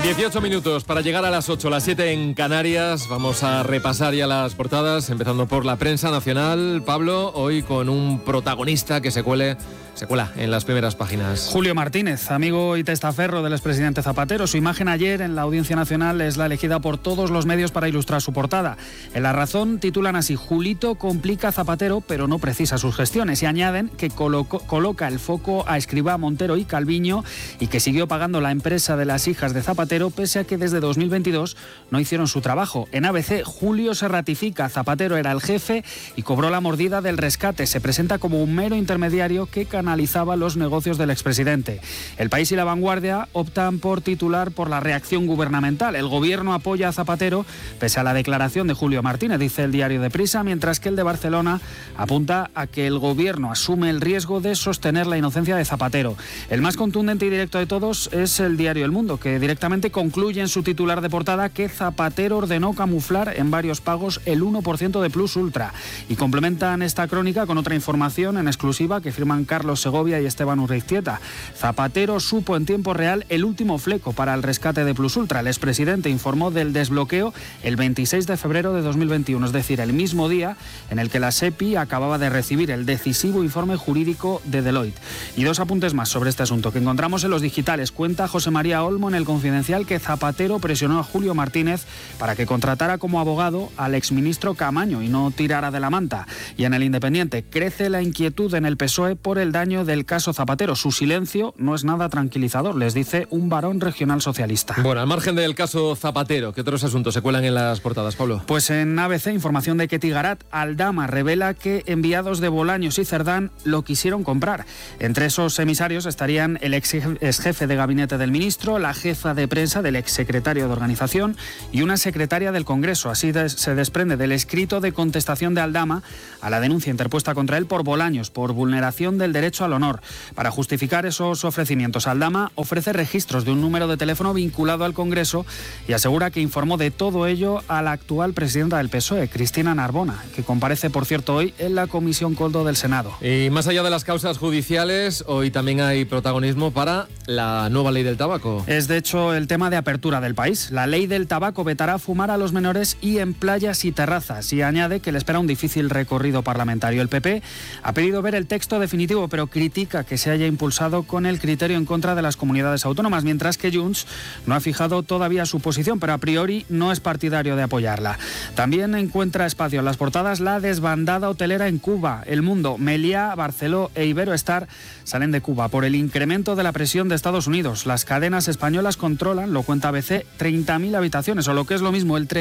18 minutos para llegar a las 8, las 7 en Canarias. Vamos a repasar ya las portadas, empezando por la prensa nacional. Pablo, hoy con un protagonista que se cuela en las primeras páginas. Julio Martínez, amigo y testaferro del expresidente Zapatero. Su imagen ayer en la Audiencia Nacional es la elegida por todos los medios para ilustrar su portada. En La Razón titulan así: Julito complica a Zapatero pero no precisa sus gestiones, y añaden que coloca el foco a Escrivá, Montero y Calviño, y que siguió pagando la empresa de las hijas de Zapatero pese a que desde 2022 no hicieron su trabajo. En ABC, Julio se ratifica: Zapatero era el jefe y cobró la mordida del rescate. Se presenta como un mero intermediario que analizaba los negocios del expresidente. El País y La Vanguardia optan por titular por la reacción gubernamental. El gobierno apoya a Zapatero pese a la declaración de Julio Martínez, dice el diario Deprisa, mientras que el de Barcelona apunta a que el gobierno asume el riesgo de sostener la inocencia de Zapatero. El más contundente y directo de todos es el diario El Mundo, que directamente concluye en su titular de portada que Zapatero ordenó camuflar en varios pagos el 1% de Plus Ultra. Y complementan esta crónica con otra información en exclusiva que firman Carlos Segovia y Esteban Urreiztieta. Zapatero supo en tiempo real el último fleco para el rescate de Plus Ultra. El expresidente informó del desbloqueo el 26 de febrero de 2021, es decir, el mismo día en el que la SEPI acababa de recibir el decisivo informe jurídico de Deloitte. Y dos apuntes más sobre este asunto que encontramos en Los Digitales. Cuenta José María Olmo en El Confidencial que Zapatero presionó a Julio Martínez para que contratara como abogado al exministro Caamaño y no tirara de la manta. Y en El Independiente, crece la inquietud en el PSOE por el daño del caso Zapatero. Su silencio no es nada tranquilizador, les dice un varón regional socialista. Bueno, al margen del caso Zapatero, ¿qué otros asuntos se cuelan en las portadas, Pablo? Pues en ABC, información de que Tigarat Aldama revela que enviados de Bolaños y Cerdán lo quisieron comprar. Entre esos emisarios estarían el ex jefe de gabinete del ministro, la jefa de prensa del exsecretario de Organización y una secretaria del Congreso. Así se desprende del escrito de contestación de Aldama a la denuncia interpuesta contra él por Bolaños, por vulneración del derecho al honor. Para justificar esos ofrecimientos, Aldama ofrece registros de un número de teléfono vinculado al Congreso y asegura que informó de todo ello a la actual presidenta del PSOE, Cristina Narbona, que comparece, por cierto, hoy en la Comisión Coldo del Senado. Y más allá de las causas judiciales, hoy también hay protagonismo para la nueva ley del tabaco. Es, de hecho, el tema de apertura del país. La ley del tabaco vetará fumar a los menores y en playas y terrazas, y añade que le espera un difícil recorrido parlamentario. El PP ha pedido ver el texto definitivo, pero critica que se haya impulsado con el criterio en contra de las comunidades autónomas, mientras que Junts no ha fijado todavía su posición, pero a priori no es partidario de apoyarla. También encuentra espacio en las portadas la desbandada hotelera en Cuba. El Mundo, Meliá, Barceló e Iberoestar salen de Cuba por el incremento de la presión de Estados Unidos. Las cadenas españolas controlan, lo cuenta ABC, 30.000 habitaciones, o lo que es lo mismo, el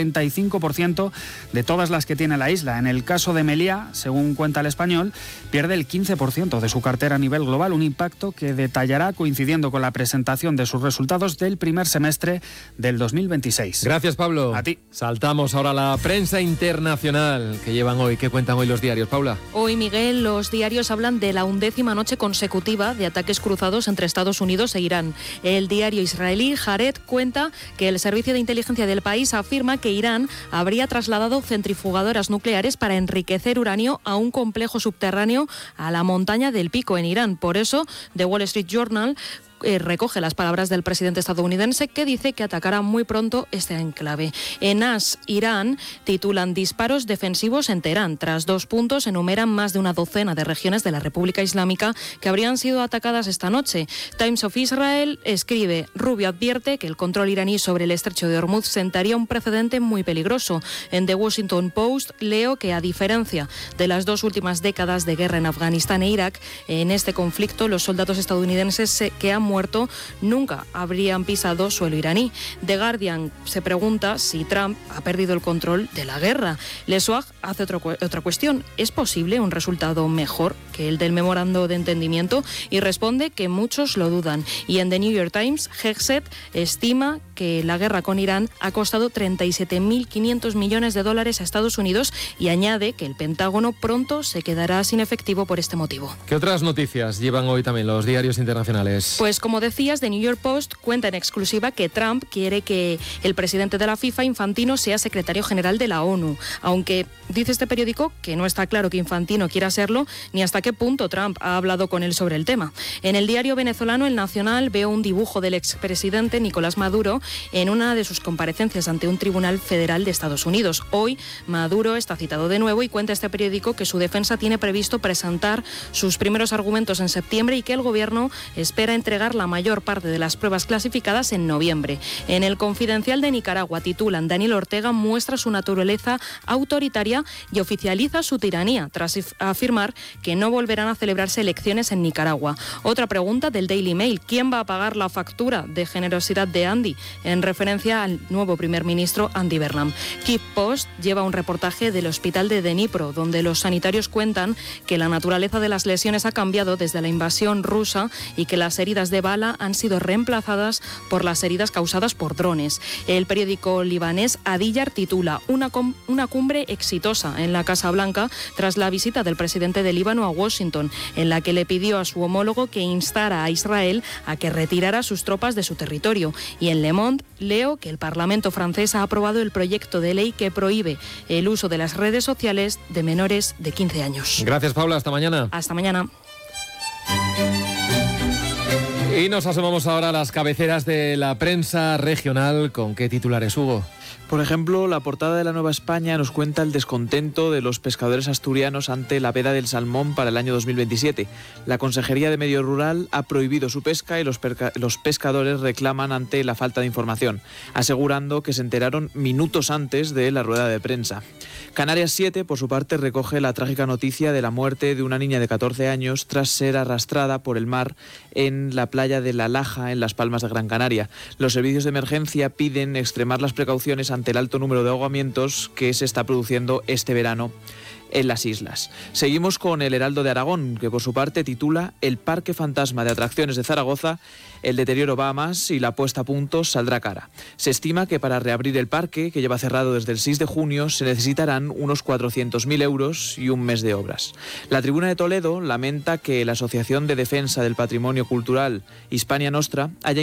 35% de todas las que tiene la isla. En el caso de Meliá, según cuenta El Español, pierde el 15% de su cartera a nivel global, un impacto que detallará coincidiendo con la presentación de sus resultados del primer semestre del 2026. Gracias, Pablo. A ti. Saltamos ahora a la prensa internacional que llevan hoy. ¿Qué cuentan hoy los diarios, Paula? Hoy, Miguel, los diarios hablan de la 11ª noche consecutiva de ataques cruzados entre Estados Unidos e Irán. El diario israelí Haaretz cuenta que el servicio de inteligencia del país afirma que Irán habría trasladado centrifugadoras nucleares para enriquecer uranio a un complejo subterráneo a la montaña del Pico en Irán. Por eso, The Wall Street Journal recoge las palabras del presidente estadounidense, que dice que atacará muy pronto este enclave. En AS, Irán, titulan disparos defensivos en Teherán. Tras 2 puntos, enumeran más de una docena de regiones de la República Islámica que habrían sido atacadas esta noche. Times of Israel escribe: Rubio advierte que el control iraní sobre el estrecho de Hormuz sentaría un precedente muy peligroso. En The Washington Post leo que, a diferencia de las 2 últimas décadas de guerra en Afganistán e Irak, en este conflicto los soldados estadounidenses que han muerto nunca habrían pisado suelo iraní. The Guardian se pregunta si Trump ha perdido el control de la guerra. Le Soir hace otra cuestión: ¿es posible un resultado mejor que el del memorando de entendimiento? Y responde que muchos lo dudan. Y en The New York Times, Hegseth estima que la guerra con Irán ha costado 37.500 millones de dólares a Estados Unidos y añade que el Pentágono pronto se quedará sin efectivo por este motivo. ¿Qué otras noticias llevan hoy también los diarios internacionales? Pues como decías, The New York Post cuenta en exclusiva que Trump quiere que el presidente de la FIFA, Infantino, sea secretario general de la ONU, aunque dice este periódico que no está claro que Infantino quiera serlo ni hasta qué punto Trump ha hablado con él sobre el tema. En el diario venezolano El Nacional veo un dibujo del expresidente Nicolás Maduro en una de sus comparecencias ante un tribunal federal de Estados Unidos. Hoy, Maduro está citado de nuevo y cuenta este periódico que su defensa tiene previsto presentar sus primeros argumentos en septiembre y que el gobierno espera entregar la mayor parte de las pruebas clasificadas en noviembre. En El Confidencial de Nicaragua titulan: Daniel Ortega muestra su naturaleza autoritaria y oficializa su tiranía, tras afirmar que no volverán a celebrarse elecciones en Nicaragua. Otra pregunta del Daily Mail: ¿quién va a pagar la factura de generosidad de Andy? En referencia al nuevo primer ministro Andy Burnham. Kiev Post lleva un reportaje del hospital de Dnipro, donde los sanitarios cuentan que la naturaleza de las lesiones ha cambiado desde la invasión rusa y que las heridas de bala han sido reemplazadas por las heridas causadas por drones. El periódico libanés Adiyar titula: una cumbre exitosa en la Casa Blanca tras la visita del presidente de Líbano a Washington, en la que le pidió a su homólogo que instara a Israel a que retirara sus tropas de su territorio. Y en Le Monde leo que el Parlamento francés ha aprobado el proyecto de ley que prohíbe el uso de las redes sociales de menores de 15 años. Gracias, Paula. Hasta mañana. Hasta mañana. Y nos asomamos ahora a las cabeceras de la prensa regional. ¿Con qué titulares, Hugo? Por ejemplo, la portada de La Nueva España nos cuenta el descontento de los pescadores asturianos ante la veda del salmón para el año 2027. La Consejería de Medio Rural ha prohibido su pesca y los pescadores reclaman ante la falta de información, asegurando que se enteraron minutos antes de la rueda de prensa. Canarias 7, por su parte, recoge la trágica noticia de la muerte de una niña de 14 años tras ser arrastrada por el mar en la playa de La Laja, en Las Palmas de Gran Canaria. Los servicios de emergencia piden extremar las precauciones ante el alto número de ahogamientos que se está produciendo este verano en las islas. Seguimos con El Heraldo de Aragón, que por su parte titula: El Parque Fantasma de Atracciones de Zaragoza, el deterioro va a más y la puesta a punto saldrá cara. Se estima que para reabrir el parque, que lleva cerrado desde el 6 de junio, se necesitarán unos 400.000 euros y un mes de obras. La Tribuna de Toledo lamenta que la Asociación de Defensa del Patrimonio Cultural Hispania Nostra haya